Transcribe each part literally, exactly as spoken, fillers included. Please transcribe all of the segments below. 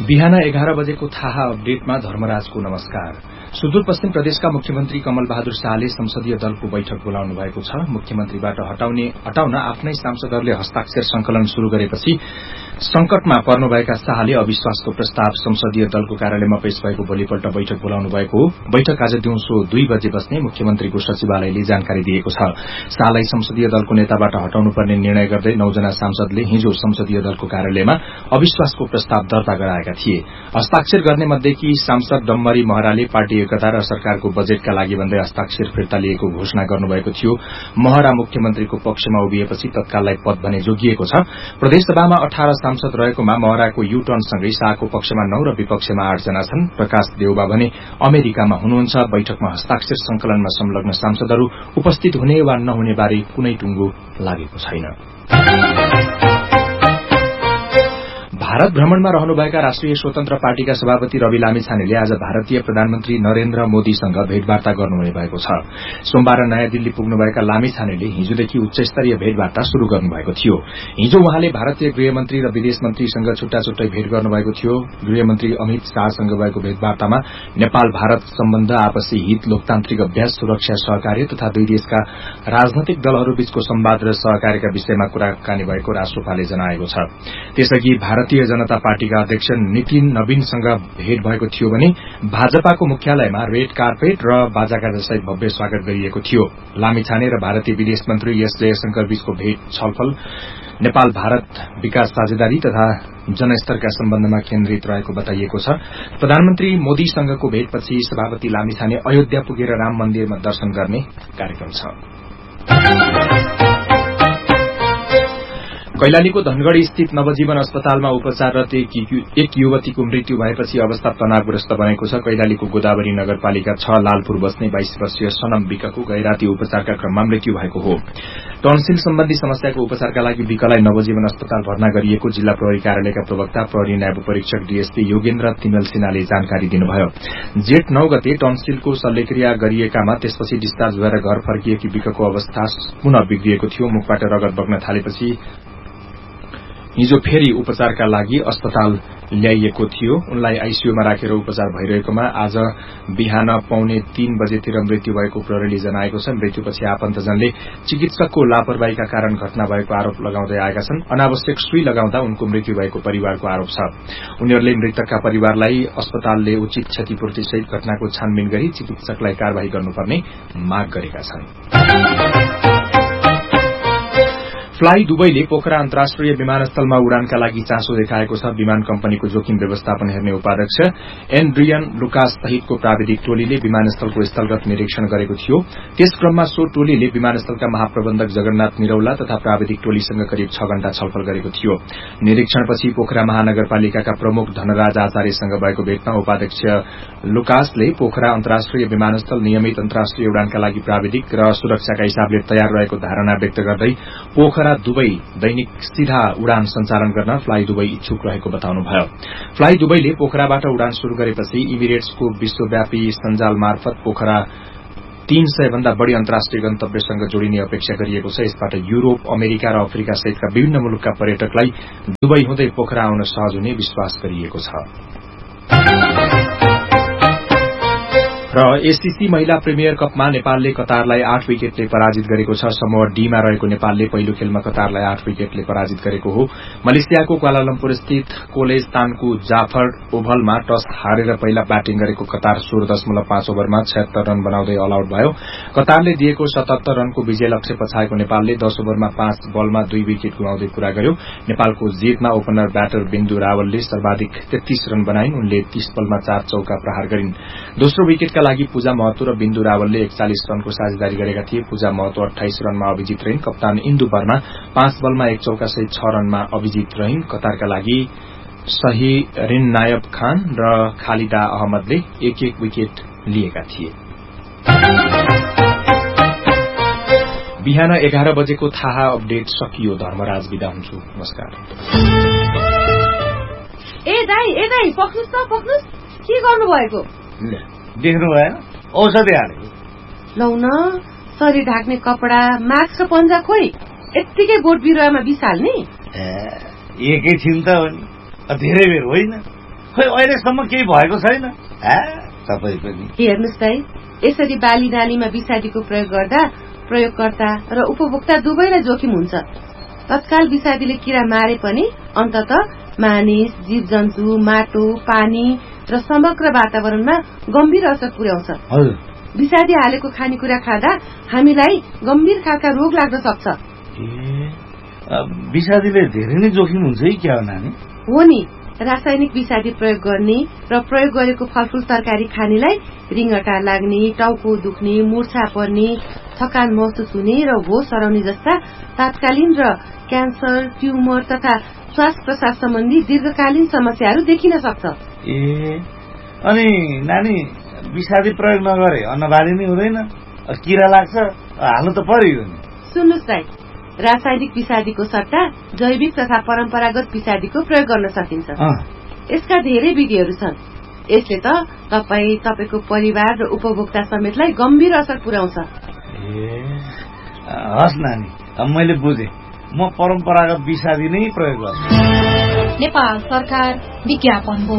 बिहान एघार बजेको थाहा अपडेटमा धर्मराजको नमस्कार। सुदूरपश्चिम प्रदेशका मुख्यमन्त्री कमल बहादुर शाहले संसदीय दलको बैठक बोलाउनु भएको छ। मुख्यमन्त्रीबाट हटाउने हटाउन आफ्नै सांसदहरूले हस्ताक्षर संकलन शुरू गरेपछि संकटमा पर्नुभएका शाहले अविश्वासको प्रस्ताव संसदीय दलको कार्यालयमा पेश भएको भोलिपल्ट बैठक बोलाउनु भएको हो। बैठक आज दिउँसो दुई बजे बस्ने मुख्यमन्त्रीको सचिवालयले जानकारी दिएको छ। शाहलाई संसदीय दलको नेताबाट हटाउनुपर्ने निर्णय गर्दै नौजना सांसदले हिजो संसदीय दलको कार्यालयमा अविश्वासको प्रस्ताव दर्ता गराएका थिए। हस्ताक्षर गर्ने मध्येकी सांसद डम्बरी महराले पार्टी एकता र सरकारको बजेटका लागि भन्दै हस्ताक्षर फिर्ता लिएको घोषणा गर्नुभएको थियो। महरा मुख्यमन्त्रीको पक्षमा उभिएपछि तत्काललाई पद भने जोगिएको छ। प्रदेशसभामा अठार सांसद रहेकोमा महराको यू टर्नसँगै शाहको पक्षमा नौ र विपक्षमा आठ जना छन्। प्रकाश देउबा भने अमेरिकामा हुनुहुन्छ। बैठकमा हस्ताक्षर संकलनमा संलग्न सांसदहरू उपस्थित हुने वा नहुने बारे कुनै टुङ्गो लागेको छैन। भारत भ्रमणमा रहनुभएका राष्ट्रिय स्वतन्त्र पार्टीका सभापति रवि लामिछानेले आज भारतीय प्रधानमन्त्री नरेन्द्र मोदीसँग भेटवार्ता गर्नुहुने भएको छ। सोमबार नयाँ दिल्ली पुग्नुभएका लामिछानेले हिजोदेखि उच्चस्तरीय भेटवार्ता शुरू गर्नुभएको थियो। हिजो उहाँले भारतीय गृहमन्त्री र विदेश मन्त्रीसँग छुट्टा छुट्टै भेट गर्नुभएको थियो। गृहमन्त्री अमित शाहसँग भएको भेटवार्तामा नेपाल भारत सम्बन्ध, आपसी हित, लोकतान्त्रिक अभ्यास, सुरक्षा, सहकार्य तथा दुई देशका राजनैतिक दलहरूबीचको संवाद र सहकार्यका विषयमा कुराकानी भएको राष्ट्रपाले जनाएको छ। त्यसअघि भारतीय जनता पार्टीका अध्यक्ष नितिन नवीनसँग भेट भएको थियो भने भाजपाको मुख्यालयमा रेड कार्पेट र बाजागाजासहित भव्य स्वागत गरिएको थियो। लामिछाने र भारतीय विदेश मन्त्री एस जयशंकर बीचको भेट छलफल नेपाल भारत विकास साझेदारी तथा जनस्तरका सम्बन्धमा केन्द्रित रहेको बताइएको छ। प्रधानमन्त्री मोदीसँगको भेटपछि सभापति लामिछाने अयोध्या पुगेर राम मन्दिरमा दर्शन गर्ने कार्यक्रम छ। कैलालीको धनगढ़ स्थित नवजीवन अस्पतालमा उपचाररत एक युवतीको मृत्यु भएपछि अवस्था तनावग्रस्त बनेको छ। कैलालीको गोदावरी नगरपालिका छ लालपुर बस्ने बाइस वर्षीय सनम विकको गैराती उपचारका क्रममा मृत्यु भएको हो। टन्सिल सम्बन्धी समस्याको उपचारका लागि विकलाई नवजीवन अस्पताल भर्ना गरिएको जिल्ला प्रहरी कार्यालयका प्रवक्ता प्रहरी न्याय परीक्षक डीएसपी योगेन्द्र तिमेल सिन्हाले जानकारी दिनुभयो। जेठ नौ गते टन्सिलको शल्यक्रिया गरिएकामा त्यसपछि डिस्चार्ज भएर घर फर्किएकी विकको अवस्था पुनः बिग्रिएको थियो। मुखबाट रगत बग्न थालेपछि हिजो फेरि उपचारका लागि अस्पताल ल्याइएको थियो। उनलाई आईसीयूमा राखेर उपचार भइरहेकोमा आज बिहान पौने तीन बजेतिर मृत्यु भएको प्रहरीले जनाएको छ। मृत्युपछि आफन्तजनले चिकित्सकको लापरवाहीका कारण घटना भएको आरोप लगाउँदै आएका छन्। अनावश्यक सुई लगाउँदा उनको मृत्यु भएको परिवारको आरोप छ। उनीहरूले मृतकका परिवारलाई अस्पतालले उचित क्षतिपूर्तिसहित घटनाको छानबिन गरी चिकित्सकलाई कार्यवाही गर्नुपर्ने माग गरेका छन्। फ्लाई दुबईले पोखरा अन्तर्राष्ट्रिय विमानस्थलमा उडानका लागि चासो देखाएको छ। विमान कम्पनीको जोखिम व्यवस्थापन हेर्ने उपाध्यक्ष एन्ड्रियन लुकास सहितको प्राविधिक टोलीले विमानस्थलको स्थलगत निरीक्षण गरेको थियो। त्यस क्रममा सो टोलीले विमानस्थलका महाप्रबन्धक जगन्नाथ निरौला तथा प्राविधिक टोलीसँग करिब छ घण्टा छलफल गरेको थियो। निरीक्षणपछि पोखरा महानगरपालिकाका प्रमुख धनराज आचार्यसँग भएको भेटमा उपाध्यक्ष लुकासले पोखरा अन्तर्राष्ट्रिय विमानस्थल नियमित अन्तर्राष्ट्रिय उडानका लागि प्राविधिक र सुरक्षाका हिसाबले तयार रहेको धारणा व्यक्त गर्दै पोखरा दुबई दैनिक सीधा उडान सञ्चालन गर्न फ्लाई दुबई इच्छुक रहेको बताउनुभयो। फ्लाई दुबईले पोखराबाट उडान शुरू गरेपछि इमिरेट्सको विश्वव्यापी सञ्जाल मार्फत पोखरा तीन सय भन्दा बढ़ी अन्तर्राष्ट्रिय गन्तव्यसँग जोडिने अपेक्षा गरिएको छ। यसबाट युरोप, अमेरिका र अफ्रिका सहितका विभिन्न मुलुकका पर्यटकलाई दुबई हुँदै पोखरा आउन सहज हुने विश्वास गरिएको छ। र एससीसी महिला प्रिमियर कपमा नेपालले कतारलाई आठ विकेटले पराजित गरेको छ। समूह डीमा रहेको नेपालले पहिलो खेलमा कतारलाई आठ विकेटले पराजित गरेको हो। मलेसियाको क्वालालम्पुर स्थित कोलेस्तानको जाफर ओभलमा टस हारेर पहिला ब्याटिङ गरेको कतार सोह्र दशमलव पाँच ओभरमा छयत्तर रन बनाउँदै अल आउट भयो। कतारले दिएको सतहत्तर रनको विजय लक्ष्य पछाएको नेपालले दश ओभरमा पाँच बलमा दुई विकेट गुमाउँदै पूरा गर्यो। नेपालको जितमा ओपनर ब्याटर बिन्दु रावलले सर्वाधिक तेत्तीस रन बनाइन्। उनले तीस बलमा चार चौका प्रहार गरिन्। दोस्रो विकेटका लागि पूजा महतो र बिन्दु रावलले एकचालिस रनको साझेदारी गरेका थिए। पूजा महतो अठाइस रनमा अभिजित रहिन्। कप्तान इन्दु वर्मा पाँच बलमा एक चौका सहित छ रनमा अभिजित रहिन्। कतारका लागि सही रिन नायब खान र खालिदा अहमदले एक एक विकेट लिएका थिए। बिहान एघार बजेको थाहा अपडेट सकियो। धर्मराज बिदा हुन्छु। नमस्कार। ए दाई ए दाई पक्नुस् त पक्नुस्। के गर्नु भएको? देख्नु भएन? औषधि हालेको। लौ न, शरीर ढाक्ने कपडा, मास्क र पन्जा खोइ यत्तिकै बोट बिरुवामा बिसाल्ने? एकैछिन त हो नि, धेरै बेर होइन। खोइ अहिलेसम्म केही भएको छैन तपाईँ पनि। हेर्नुहोस् दाइ, यसरी बाली नालीमा विषादीको प्रयोग गर्दा प्रयोगकर्ता र उपभोक्ता दुवैलाई जोखिम हुन्छ। तत्काल विषादीले किरा मारे पनि अन्तत मानिस, जीव जन्तु, माटो, पानी र समग्र वातावरणमा गम्भीर असर पुर्याउँछ। विषादी हालेको खानेकुरा खाँदा हामीलाई गम्भीर खालका रोग लाग्न सक्छ। विषादीले धेरै नै जोखिम हुन्छ है क्या हो नानी? हो नि, रासायनिक विषादी प्रयोग गर्ने र प्रयोग गरेको फलफूल तरकारी खानेलाई रिङ्गटा लाग्ने, टाउको दुख्ने, मूर्छा पर्ने, थकान महसुस हुने र होस हराउने जस्ता तात्कालीन र क्यान्सर, ट्युमर तथा श्वास प्रश्वास सम्बन्धी दीर्घकालीन समस्याहरू देखिन सक्छ। ए अनि नानी, विषादी प्रयोग नगरे अन्नबाली नै हुँदैन, किरा लाग्छ, हाल्नु त पर्यो नि। सुन्नुहोस् दाइ, रासायनिक विषादीको सट्टा जैविक तथा परम्परागत विषादीको प्रयोग गर्न सकिन्छ। यसका धेरै विधिहरू छन्। यसले त तपाईँ, तपाईँको परिवार र उपभोक्ता समेतलाई गम्भीर असर पुर्याउँछ। ए हस् नानी, मैले बुझेँ। म परम्परागत विषादी नै प्रयोग गर्छु। नेपाल सरकार विज्ञापन हो।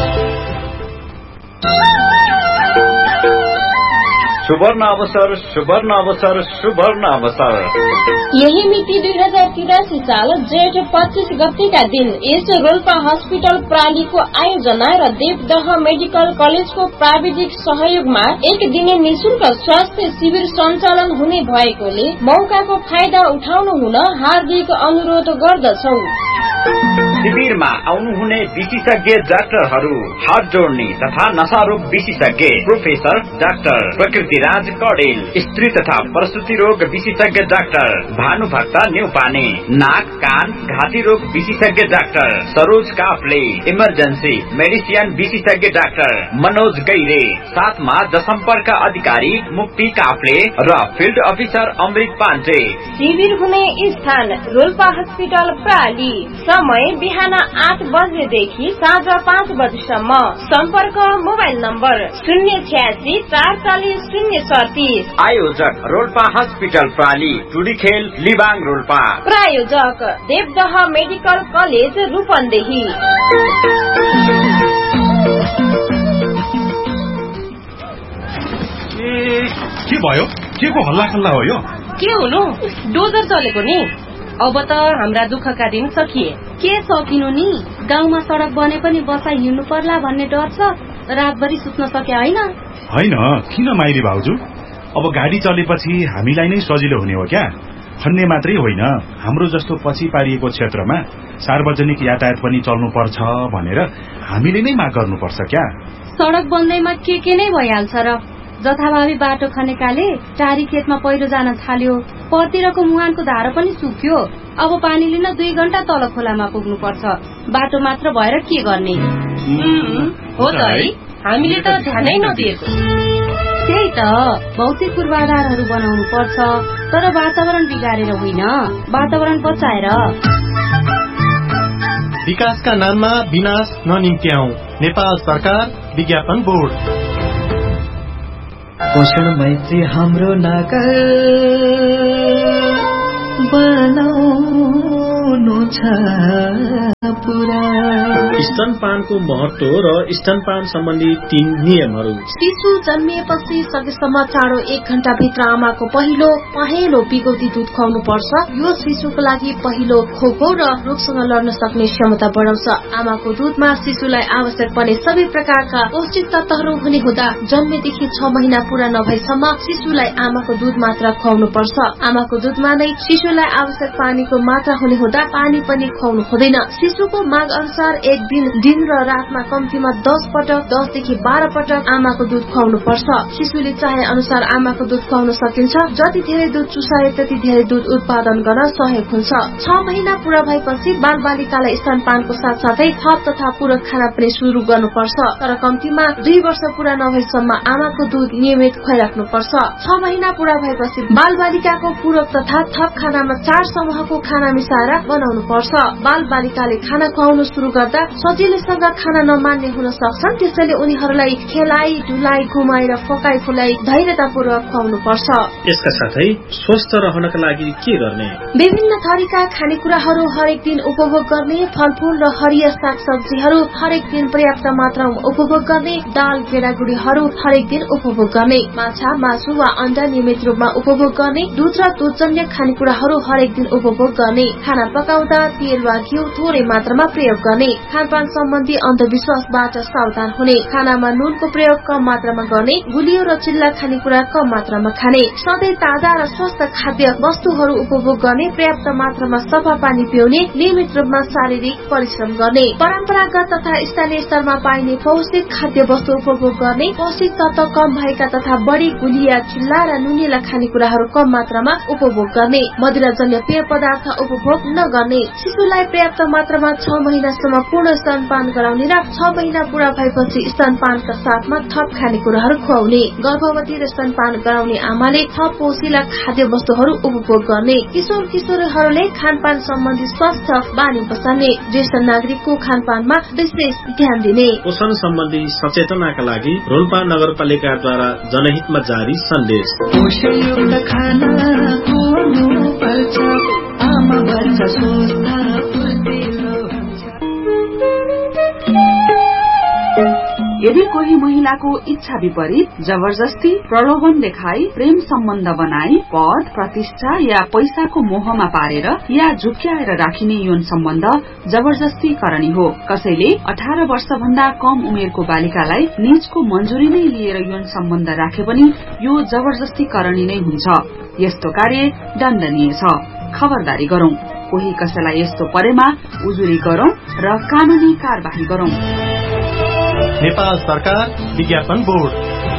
सुवर्ण अवसर, सुवर्ण अवसर, सुवर्ण अवसर। यही मिति दुई हजार तिरासी साल जेठ पच्चीस गतेका दिन यस रोल्पा हस्पिटल प्रालीको आयोजना र देवदह मेडिकल कलेजको प्राविधिक सहयोगमा एक दिने निशुल्क स्वास्थ्य शिविर सञ्चालन हुने भएकोले मौकाको फाइदा उठाउनु हुन हार्दिक अनुरोध गर्दछौ। शिविरमा आउनुहुने विशेषज्ञ डाक्टरहरू हात जोड्ने तथा नशारोग विशेषज्ञ प्रोफेसर डाक्टर प्रकृतिराज कडेल, स्त्री तथा प्रसुति रोग विशेषज्ञ डाक्टर भानुभक्त न्यौपाने, नाक कान घाँटी रोग विशेषज्ञ doctor Saroj Kafle, emergency medicine विशेषज्ञ डाक्टर मनोज गैरे, साथमा जनसम्पर्क अधिकारी मुक्ति काफ्ले र फिल्ड अफिसर अमृत पाण्डे। शिविर हुने स्थान रोल्पा हस्पिटल प्राली। समय बिहान आठ बजेदेखि साँझ पाँच बजेसम्म। सम्पर्क मोबाइल नम्बर शून्य छ्यासी चार चालिस शून्य सडतिस। आयोजक रोल्पा हस्पिटल प्राली, टुडीखेल लिबाङ रोल्पा। प्रायोजक देवदह मेडिकल कलेज रूपन्देही। के भयो? के को हल्ला खल्ला हो यो? के हुनु, डोजर चलेको नि। अब त हाम्रा दुःखका दिन सकिए। के सकिनु नि, गाउँमा सडक बने पनि बसाइ हिँड्नु पर्ला भन्ने डर छ। रातभरि सुत्न सके होइन? होइन, किन माइली भाउजू? अब गाडी चलेपछि हामीलाई नै सजिलो हुने हो क्या? भन्ने मात्रै होइन, हाम्रो जस्तो पछि पारिएको क्षेत्रमा सार्वजनिक यातायात पनि चल्नु पर्छ भनेर हामीले नै माग गर्नुपर्छ क्या? सडक बन्दैमा के के नै भइहाल्छ र। जथाभावी बाटो खनेकाले टारी खेतमा पहिरो जान थाल्यो, परतिरको मुहानको धारो पनि सुक्यो। अब पानी लिन दुई घण्टा तल खोलामा पुग्नु पर्छ। बाटो मात्र भएर के गर्ने? हो त है, हामीले त ध्यानै नदिएको। त्यही त, भौतिक पूर्वाधारहरू बनाउनु पर्छ, तर वातावरण बिगारेर होइन, वातावरण बचाएर। विकासका नाममा विनाश ननिम्त्याऊ। नेपाल सरकार विज्ञापन बोर्ड। पोषण मैत्री हाम्रो नगर बनाउनु छ पुरा। स्तनपानको महत्व र स्तनपान सम्बन्धी तीन नियमहरू। शिशु जन्मिएपछि सकेसम्म चाँडो एक घण्टा भित्र आमाको पहिलो पहेँलो बिगौती दूध खुवाउनु पर्छ। यो शिशुको लागि पहिलो खोको र रोगसँग लड्न सक्ने क्षमता बढाउँछ। आमाको दूधमा शिशुलाई आवश्यक पर्ने सबै प्रकारका पौष्टिक तत्वहरू हुने हुँदा जन्मेदेखि छ महिना पूरा नभएसम्म शिशुलाई आमाको दूध मात्र खुवाउनु पर्छ। आमाको दूधमा नै शिशुलाई आवश्यक पानीको मात्रा हुने हुँदा पानी पनि खुवाउनु हुँदैन। शिशुको माग अनुसार एक दिन दिन र रातमा कम्तीमा दस पटक दसदेखि बाह्र पटक आमाको दूध खुवाउनु पर्छ। शिशुले चाहे अनुसार आमाको दूध खुवाउन सकिन्छ। जति धेरै दूध चुसाए त्यति धेरै दूध उत्पादन गर्न सहयोग हुन्छ। छ महिना पूरा भएपछि बाल बालिकालाई स्तनपानको साथसाथै थप तथा पूरक खाना पनि शुरू गर्नुपर्छ। तर कम्तीमा दुई वर्ष पूरा नभएसम्म आमाको दूध नियमित खुवाइराख्नु पर्छ। छ महिना पूरा भएपछि बाल बालिकाको पूरक तथा थप खानामा चार समूहको खाना मिसाएर बनाउनु पर्छ। बाल बालिकाले खाना खुवाउनु शुरू गर्दा छ सजिलैसँग खान नमान्ने हुन सक्छन्। त्यसैले उनीहरूलाई खेलाइ ढुलाइ घुमाएर फकाइ फुलाई धैर्यतापूर्वक खुवाउनु पर्छ। यसका साथै स्वस्थ रहनका लागि के गर्ने? विभिन्न थरीका खानेकुराहरू हरेक दिन उपभोग गर्ने, फलफूल र हरिया सागसब्जीहरू हरेक दिन पर्याप्त मात्रामा उपभोग गर्ने, दाल गेडागुडीहरू हरेक दिन उपभोग गर्ने, माछा मासु वा अण्डा नियमित रूपमा उपभोग गर्ने, दूध र दूधजन्य खानेकुराहरू हरेक दिन उपभोग गर्ने, खाना पकाउँदा तेल वा घिउ थोरै मात्रामा प्रयोग गर्ने, खानपान सम्बन्धी अन्धविश्वासबाट सावधान हुने, खानामा नुनको प्रयोग कम मात्रामा गर्ने, गुलियो र चिल्ला खानेकुरा कम मात्रामा खाने, सधैँ ताजा र स्वस्थ खाद्य वस्तुहरू उपभोग गर्ने, पर्याप्त मात्रामा सफा पानी पिउने, नियमित रूपमा शारीरिक परिश्रम गर्ने, परम्परागत तथा स्थानीय स्तरमा पाइने पौष्टिक खाद्य वस्तु उपभोग गर्ने, पौष्टिक तत्व कम भएका तथा बढी गुलिया चिल्ला र नुनिला खानेकुराहरू कम मात्रामा उपभोग गर्ने, मदिराजन्य पेय पदार्थ उपभोग नगर्ने, शिशुलाई पर्याप्त मात्रामा छ महिनासम्म पूर्ण स्तनपान गराउने र छ महिना पूरा भएपछि स्तनपानका साथमा थप खानेकुराहरू खुवाउने, गर्भवती र स्तनपान गराउने आमाले थप पोषिला खाद्य वस्तुहरू उपभोग गर्ने, किशोर किशोरीहरूले खानपान सम्बन्धी स्वस्थ बानी बसाल्ने, ज्येष्ठ नागरिकको खानपानमा विशेष ध्यान दिने। पोषण सम्बन्धी सचेतनाका लागि रोल्पा नगरपालिकाद्वारा जनहितमा जारी सन्देश। यदि कोही महिलाको इच्छा विपरीत जबरजस्ती प्रलोभन देखाई प्रेम सम्बन्ध बनाई पद प्रतिष्ठा या पैसाको मोहमा पारेर या झुक्क्याएर राखिने यौन सम्बन्ध जबरजस्ती करणी हो। कसैले अठार वर्ष भन्दा कम उमेरको बालिकालाई निजको मंजूरी नै लिएर यौन सम्बन्ध राखे पनि यो जबरजस्ती करणी नै हुन्छ। यस्तो कार्य दण्डनीय छ। खबरदारी गरौं। कोही कसैलाई यस्तो परेमा उजुरी गरौं र कानूनी कार्यवाही गरौं। नेपाल सरकार विज्ञापन बोर्ड।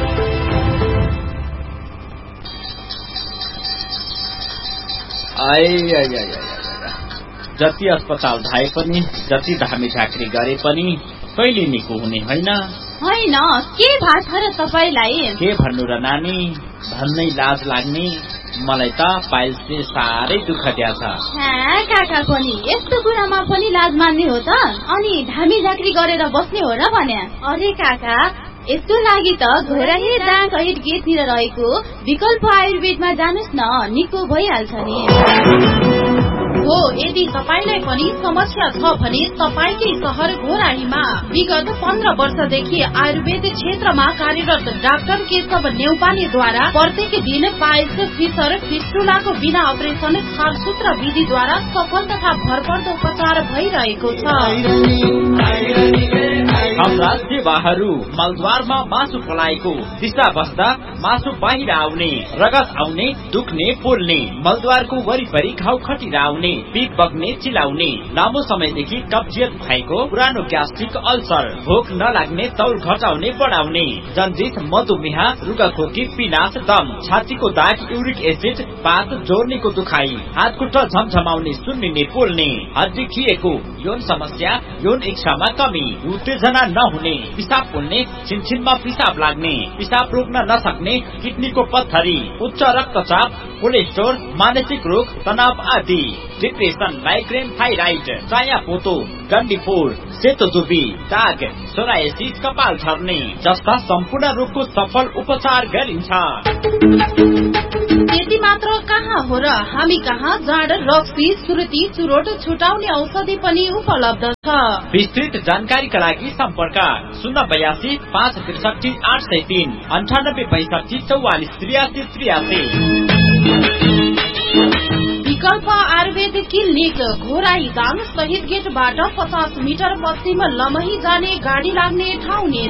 आइ आइ आइ जति अस्पताल धाए पनि जति धामी झाँक्री गरे पनि कहिले निको हुने होइन। होइन के भएको छ र तपाईलाई? के भन्नु र नानी, भन्नै लाज लाग्ने। मलाई त पाइल्सले साह्रै दुःख दिया छ। काका पनि यस्तो कुरामा पनि लाज मान्ने हो त? अनि धामी झाँक्री गरेर बस्ने हो र भने? अरे काका, यसको लागि त घोराही डाँक सहित गेटतिर रहेको विकल्प आयुर्वेदमा जानुस् न, निको भइहाल्छ नि। हो, यदि तपाईलाई पनि समस्या छ भने तपाईकै शहर घोराहीमा विगत पन्ध्र वर्षदेखि आयुर्वेद क्षेत्रमा कार्यरत डाक्टर केशव नेउपानेद्वारा प्रत्येक दिन पाइल्स, फिसर, फिस्टुलाको बिना अपरेसन छालसूत्र विधिद्वारा सफल तथा भरपर्दो उपचार भइरहेको छ। हाम्रा सेवाहरू मलद्वारमा मासु पलाएको दिशा बस्दा मासु बाहिर आउने, रगत आउने, दुख्ने, पोल्ने, मलद्वारको वरिपरि घाउ खटिरा आउने, पिप बग्ने, चिलाउने, लामो समयदेखि कब्जियत भएको, पुरानो ग्यास्ट्रिक अल्सर, भोक नलाग्ने, तौल घटाउने बढाउने, जन्डिस, मधुमेह, रुगाखोकी, पिनास, दम, छातीको दाग, युरिक एसिड, पात, जोर्नीको दुखाइ, हात खुट्टा झमझमाउने, सुन्निने, पोल्ने, हड्डी खिएको, यौन समस्या, यौन इच्छामा कमी, उत्तेजना नहुने, पिसाब पोल्ने, छिनछिनमा पिसाब लाग्ने, पिसाब रोक्न नसक्ने, किडनीको पत्थरी, उच्च रक्तचाप, कोलेस्ट्रोल, मानसिक रोग, तनाव आदि, डिप्रेसन, माइग्रेन, थाइराइड, चायापोतो, डन्डीफोर, सेतो दुबी, दाग, सोरायसिस, कपाल झर्ने जस्ता सम्पूर्ण रोगको सफल उपचार गरिन्छ। त्यति मात्र कहाँ हो र, हामी कहाँ जाँड, रक्सी, सुर्ती, चुरोट छुटाउने औषधि पनि उपलब्ध छ। विस्तृत जानकारीका लागि सम्पर्क शून्य बयासी पाँच त्रिसठी आठ सय तीन अन्ठानब्बे पैंसठी चौवालिस त्रियासी त्रियासी। विकल्प आयुर्वेद क्लिनिक घोराही दाङ शहीद गेटबाट पचास मिटर पश्चिम लमही जाने गाडी लाग्ने ठाउँ नेर।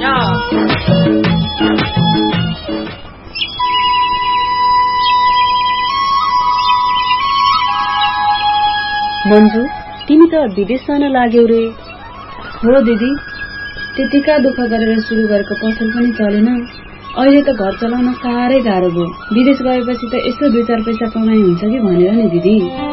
मन्जु, तिमी त विदेश जान लाग्यौ रे? हो दिदी, त्यतिका दुःख गरेर सुरु गरेको पसल पनि चलेन। अहिले त घर चलाउन साह्रै गाह्रो भयो। विदेश गएपछि त यसो दुई चार पैसा कमाइ हुन्छ कि भनेर नि दिदी।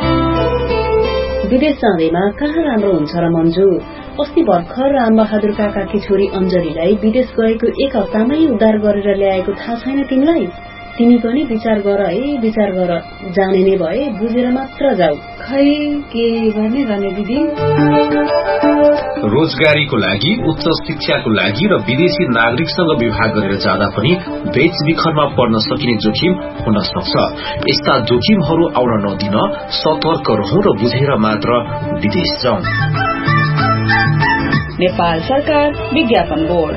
विदेश जाँदैमा कहाँ राम्रो हुन्छ र मन्जु? अस्ति भर्खर रामबहादुर काकाकी छोरी अञ्जलीलाई विदेश गएको एक हप्तामै उद्धार गरेर ल्याएको थाहा छैन तिमीलाई? तिमी पनि विचार गर है, विचार गर। जाने नै भए बुझेर मात्र जाऊ। खै के गर्ने गर्ने दिदी? रोजगारीको लागि, उच्च शिक्षाको लागि र विदेशी नागरिकसँग विवाह गरेर जाँदा पनि बेचबिखनमा पर्न सकिने जोखिम हुन सक्छ। यस्ता जोखिमहरू आउन नदिन सतर्क रहौं र बुझेर मात्र विदेश जाउँ। नेपाल सरकार विज्ञापन बोर्ड।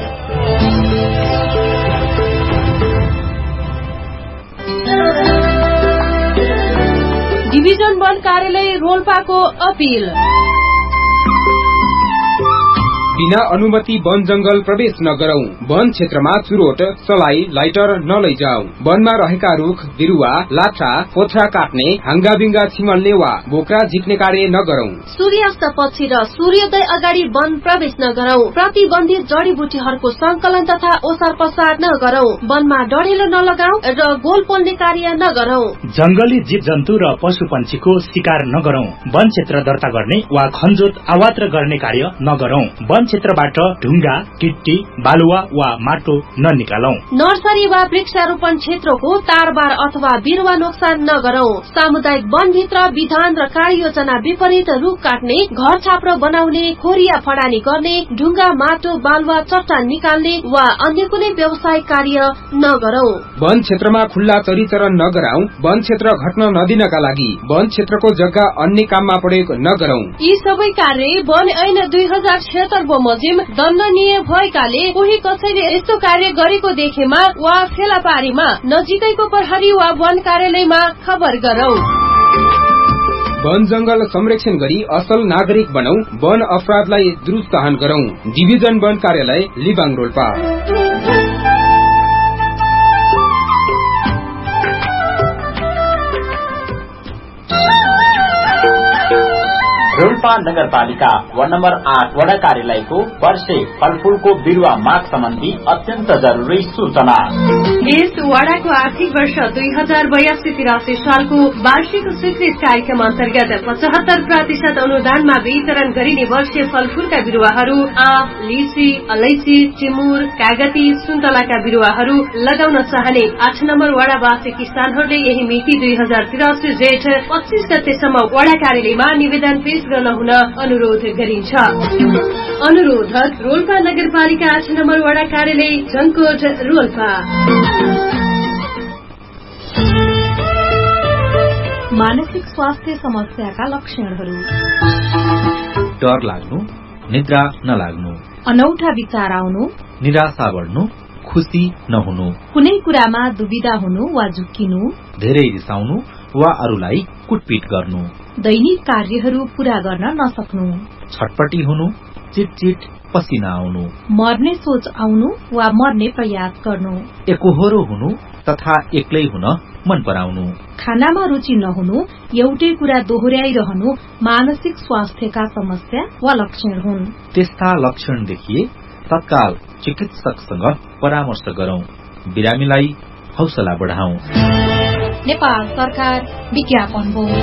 डिभिजन वन कार्यालय रोल्पाको अपील। बिना अनुमति वन जंगल प्रवेश नगरौं। वन क्षेत्रमा चुरोट, सलाई, लाइटर नलैजाऊ। वनमा रहेका रुख, बिरुवा, लाठा, पोथ्रा काट्ने, हाङ्गाबिङ्गा छिमल्ने वा बोक्रा झिक्ने कार्य नगरौं। सूर्यास्त पछि र सूर्योदय अगाडि वन प्रवेश नगरौं। प्रतिबन्धित जडीबुटीहरूको संकलन तथा ओसार पसार नगरौं। वनमा डढेलो नलगाऊ र गोल पोल्ने कार्य नगरौं। जंगली जीव जन्तु र पशु पन्छीको शिकार नगरौं। वन क्षेत्र दर्ता गर्ने वा खनजोत आवात्र गर्ने कार्य नगरौं। वन क्षेत्रबाट ढुङ्गा, गिट्टी, बालुवा वा माटो ननिकालौं। नर्सरी वा वृक्षारोपण क्षेत्रको तारबार अथवा बिरुवा नोक्सान नगरौं। सामुदायिक वनभित्र विधान र कार्ययोजना विपरीत रुख काट्ने, घर छाप्रो बनाउने, खोरिया फडानी गर्ने, ढुङ्गा, माटो, बालुवा, चट्टान निकाल्ने वा अन्य कुनै व्यवसायिक कार्य नगरौं। वन क्षेत्रमा खुल्ला चरीचरण नगराऊ। वन क्षेत्र घट्न नदिनका लागि वन क्षेत्रको जग्गा अन्य काममा प्रयोग नगरौं। यी सबै कार्य वन ऐन दुई हजार छिहत्तर बमोजिम दण्डनीय भएकाले कोही कसैले यस्तो कार्य गरेको देखेमा वा फेला पारीमा नजिकैको प्रहरी वा वन कार्यालयमा खबर गरौं। वन जंगल संरक्षण गरी असल नागरिक बनौ। वन अपराधलाई द्रुतहन गरौं। डिभिजन वन कार्यालय लिबाङ रोल्पा। रोल्पा नगरपालिका वार्ड नम्बर आठ वडा कार्यालयको वर्षे फलफूलको बिरुवा माग सम्बन्धी अत्यन्त जरुरी सूचना। यस वडाको आर्थिक वर्ष दुई हजार बयासी तिरासी सालको वार्षिक स्वीकृत कार्यक्रम अन्तर्गत पचहत्तर प्रतिशत अनुदानमा वितरण गरिने वर्षीय फलफूलका बिरुवाहरू आँप, लिची, अलैची, चिमुर, कागती, सुन्तलाका बिरुवाहरू लगाउन चाहने आठ नम्बर वडावासी किसानहरूले यही मिति दुई हजार तिरासी जेठ पच्चीस गतेसम्म वडा कार्यालयमा निवेदन पेश गर्न हुन अनुरोध गरिन्छ। अनुरोधक रोल्पा नगरपालिका आठ नम्बर वडा कार्यालय झन्कोट रोल्पा। मानसिक स्वास्थ्य समस्याका लक्षणहरू: डर लाग्नु, निद्रा नलाग्नु, अनौठा विचार आउनु, निराशा बढ्नु, खुशी नहुनु, कुनै कुरामा दुविधा हुनु वा झुक्किनु, धेरै रिसाउनु वा अरूलाई कुटपिट गर्नु, दैनिक कार्यहरू पूरा गर्न नसक्नु, छटपटी हुनु, चिटचिट पसिना आउनु, मर्ने सोच आउनु वा मर्ने प्रयास गर्नु, एकोहोरो हुनु तथा एक्लै हुन मन पराउनु, खानामा रुचि नहुनु, एउटै कुरा दोहोर्याइरहनु मानसिक स्वास्थ्यका समस्या वा लक्षण हुन्। त्यस्ता लक्षण देखिए तत्काल चिकित्सकसँग परामर्श गरौं। बिरामीलाई हौसला बढाऊ। नेपाल सरकार विज्ञापन बोर्ड।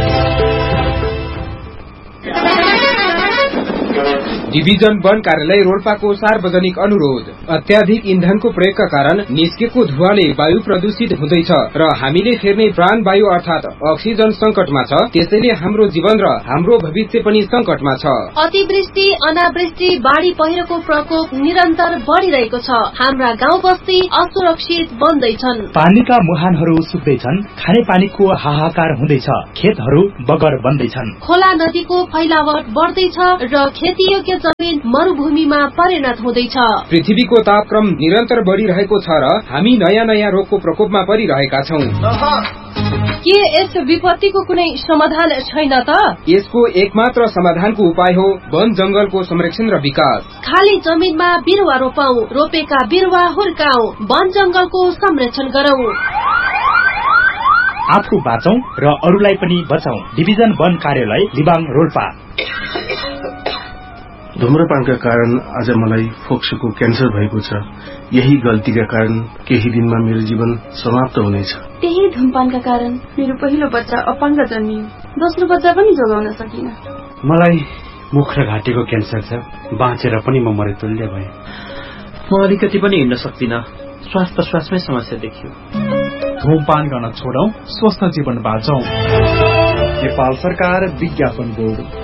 डिभिजन वन कार्यालय रोल्पाको सार्वजनिक अनुरोध। अत्याधिक इन्धनको प्रयोगका कारण निस्केको धुवाले वायु प्रदूषित हुँदैछ र हामीले फेर्ने प्राणवायु अर्थात अक्सिजन संकटमा छ। त्यसैले हाम्रो जीवन र हाम्रो भविष्य पनि संकटमा छ। अतिवृष्टि, अनावृष्टि, बाढ़ी पहिरोको प्रकोप निरन्तर बढ़िरहेको छ। हाम्रा गाउँ बस्ती असुरक्षित बन्दैछन्। पानीका मुहानहरू सुक्दैछन्, खाने पानीको हाहाकार हुँदैछ, खेतहरू बगर बन्दैछन्, खोला नदीको फैलावट बढ्दैछ र खेतीयोग्य जमिन मरुभूमिमा परिणत हुँदैछ। पृथ्वीको तापक्रम निरन्तर बढ़िरहेको छ र हामी नयाँ नयाँ रोगको प्रकोपमा परिरहेका छौं। के यस विपत्तिको कुनै समाधान छैन त? यसको एकमात्र समाधानको उपाय हो वन जंगलको संरक्षण र विकास। खाली जमिनमा बिरुवा रोपौं, रोपेका बिरुवा हुर्काऊ, वन जंगलको संरक्षण गरौं। आफू बाँचौं र अरूलाई पनि बचाऊ। डिभिजन वन कार्यालय लिबाङ रोल्पा। धूम्रपानका कारण आज मलाई फोक्सोको क्यान्सर भएको छ। यही गल्तीका कारण केही दिनमा मेरो जीवन समाप्त हुनेछ। त्यही धूमपानका कारण मेरो पहिलो बच्चा अपाङ्ग जन्मियो, दोस्रो बच्चा पनि जोगाउन सकिन। मलाई मुख र घाँटीको क्यान्सर छ, बाँचेर पनि म मरेतुल्य भएँ। म अलिकति पनि हिँड्न सक्दिनँ, श्वास प्रश्वासमै समस्या देखियो। धूमपान गर्न छोडौं, स्वस्थ जीवन बाँचौं। नेपाल सरकार विज्ञापन बोर्ड।